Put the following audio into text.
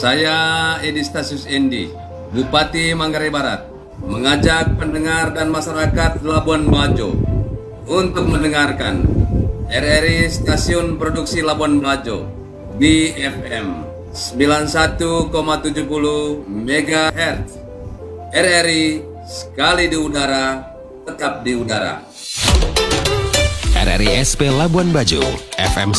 Saya Edi Stasius Endi, Bupati Manggarai Barat, mengajak pendengar dan masyarakat Labuan Bajo untuk mendengarkan RRI Stasiun Produksi Labuan Bajo BFM 91,70 MHz. RRI sekali di udara, tetap di udara. RRI SP Labuan Bajo FM